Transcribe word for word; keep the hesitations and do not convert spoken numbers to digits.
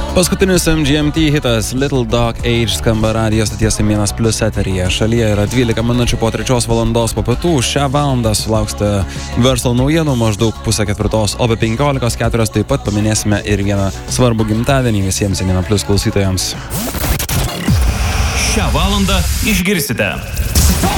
Paskutinis M G M T hitas Little Dog Age skamba radijo stoties M vienas plius eteryje. Šalyje yra dvylika minučių po trečios valandos po pietų. Šią valandą sulauksite verslo naujienų maždaug pusę ketvirtos, o be penkiolikos keturios taip pat paminėsime ir vieną svarbų gimtadienį visiems M vienas plius klausytojams. Šią valandą išgirsite.